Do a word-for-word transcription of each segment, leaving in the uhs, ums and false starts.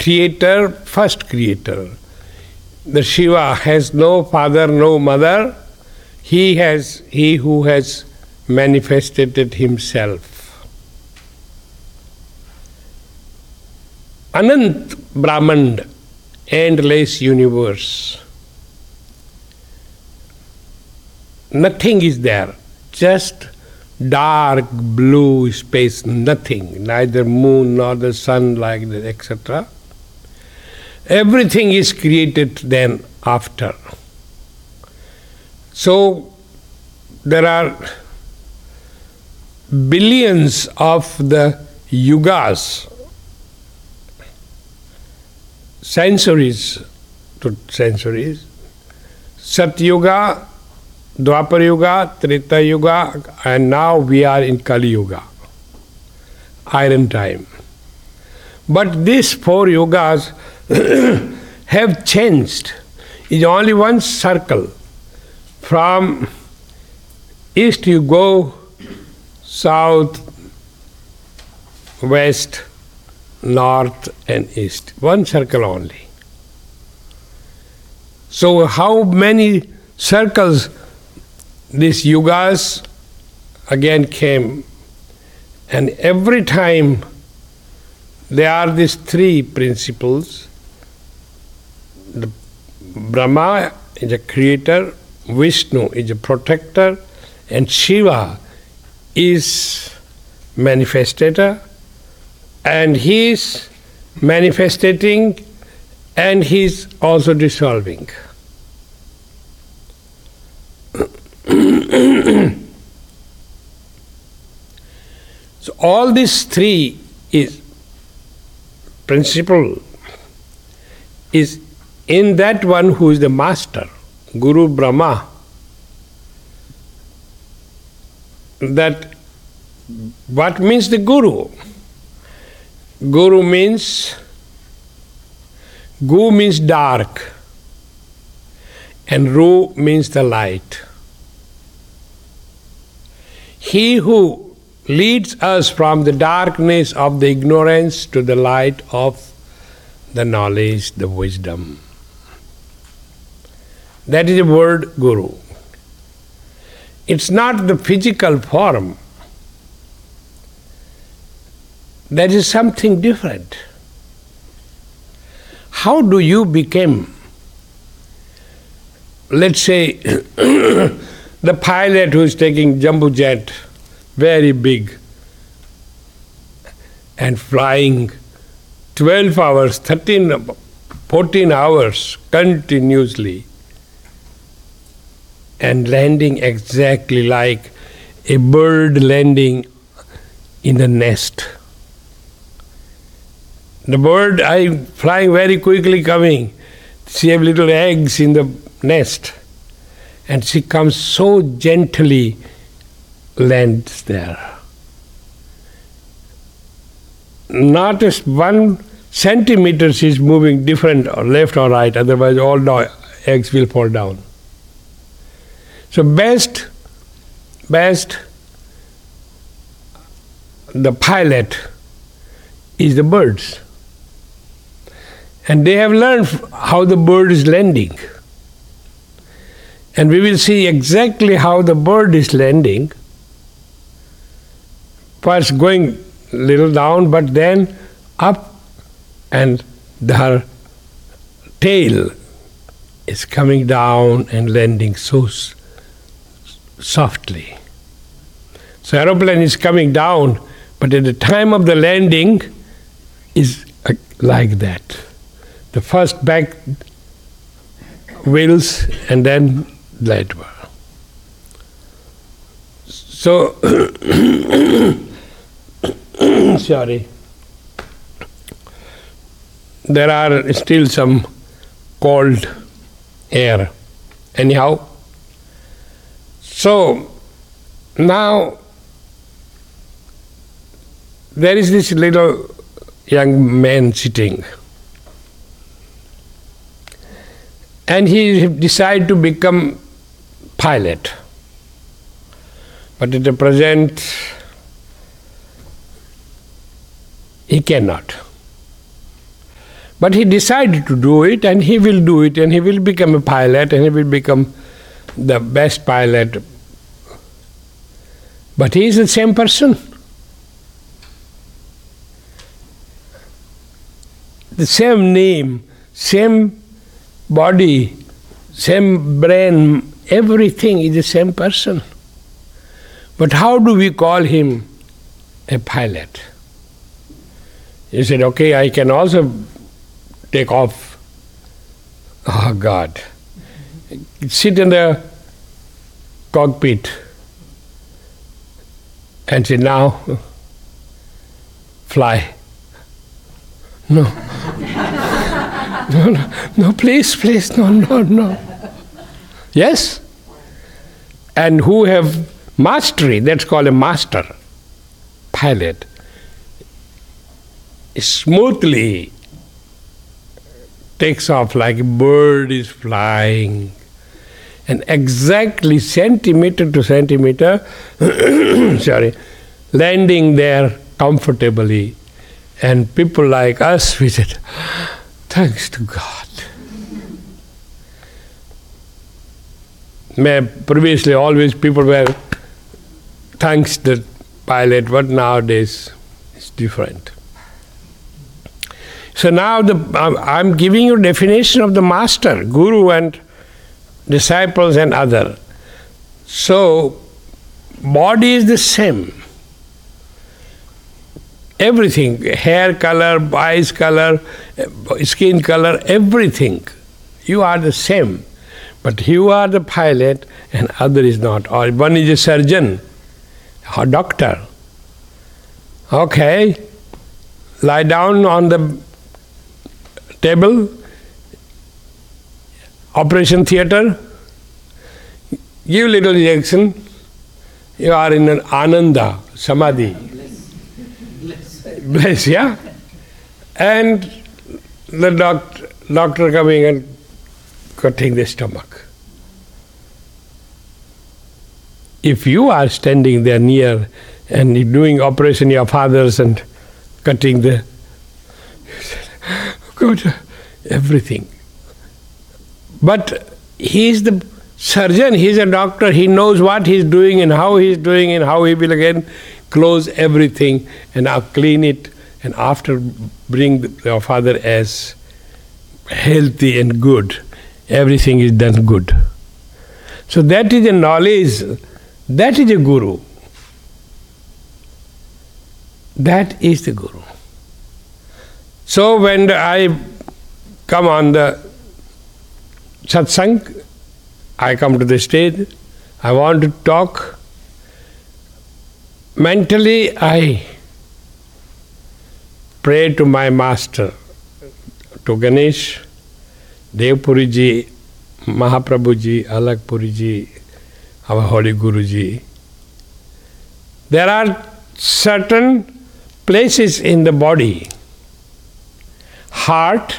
creator, first creator. The Shiva has no father, no mother. He has, he who has manifested it himself. Anant Brahmand, endless universe. Nothing is there, just dark blue space, nothing, neither moon nor the sun, like that, et cetera. Everything is created then after. So there are billions of the yugas, centuries to centuries, Satyuga, Dwapar Yuga, Treta Yuga, and now we are in Kali Yuga, iron time. But these four yugas have changed. It's only one circle. From east you go, south, west, north and east. One circle only. So how many circles these yugas again came, and every time there are these three principles. The Brahma is a creator, Vishnu is a protector, and Shiva is manifestator, and he is manifestating and he is also dissolving. So all these three is principle is in that one who is the master, Guru Brahma. That what means the Guru? Guru means, Gu means dark and Ru means the light. He who leads us from the darkness of the ignorance to the light of the knowledge, the wisdom. That is the word Guru. It's not the physical form. That is something different. How do you become, let's say, the pilot who is taking jumbo jet, very big, and flying twelve hours, thirteen, fourteen hours continuously, and landing exactly like a bird landing in the nest. The bird, I flying very quickly coming, she have little eggs in the nest, and she comes so gently, lands there. Not just one centimeter she is moving different or left or right, otherwise all the eggs will fall down. So best, best, the pilot is the birds. And they have learned how the bird is landing. And we will see exactly how the bird is landing. First going a little down, but then up, and her tail is coming down and landing so s- softly. So aeroplane is coming down, but at the time of the landing is uh, like that. The first back wheels and then leadwell. So, sorry, there are still some cold air. Anyhow, so now there is this little young man sitting. And he decided to become pilot. But at the present, he cannot. But he decided to do it, and he will do it, and he will become a pilot, and he will become the best pilot. But he is the same person. The same name, same body, same brain, everything is the same person. But how do we call him a pilot? He said, okay, I can also take off. Oh God. Sit in the cockpit and say, now fly. No. no, no, no, please, please, no, no, no. Yes? And who have mastery, that's called a master, pilot, smoothly takes off like a bird is flying, and exactly centimeter to centimeter, sorry, landing there comfortably. And people like us, we said, thanks to God. Previously, always people were thanks the pilot, but nowadays it's different. So now the, I'm giving you definition of the master, guru and disciples and other. So, body is the same. Everything, hair color, eyes color, skin color, everything. You are the same. But you are the pilot and other is not. Or one is a surgeon, or doctor. Okay, lie down on the table, operation theater, give little injection, you are in an ananda, samadhi. Bless, yeah? And the doctor, doctor coming and cutting the stomach. If you are standing there near and doing operation your fathers and cutting the good everything. But he is the surgeon, he is a doctor, he knows what he is doing and how he is doing and how he will again close everything and now clean it and after bring your father as healthy and good. Everything is done good. So that is a knowledge, that is a guru. That is the guru. So when I come on the satsang, I come to the stage, I want to talk. Mentally I pray to my master, to Ganesh, Devpuri ji, Mahaprabhu ji, Alakpuri ji, our holy Guru ji. There are certain places in the body, heart,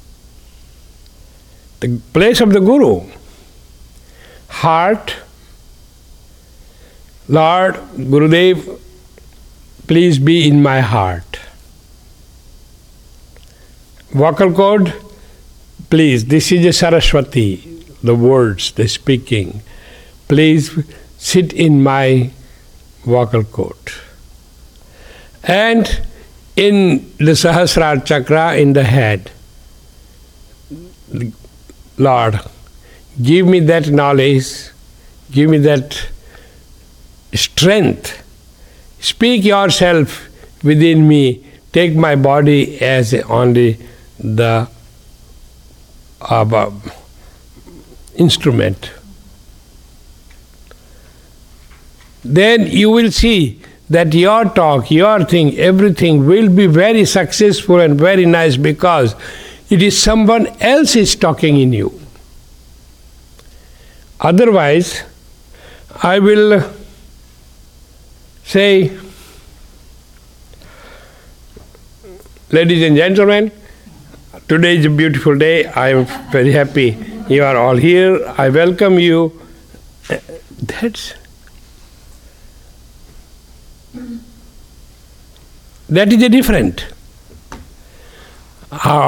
the place of the Guru, heart, Lord Gurudev, please be in my heart. Vocal cord, please, this is a Saraswati, the words, the speaking. Please sit in my vocal cord. And in the Sahasrara chakra in the head, Lord, give me that knowledge, give me that strength. Speak yourself within me. Take my body as only the uh, instrument. Then you will see that your talk, your thing, everything will be very successful and very nice because it is someone else is talking in you. Otherwise, I will say, ladies and gentlemen, today is a beautiful day. I am very happy you are all here. I welcome you. That's that is a different. How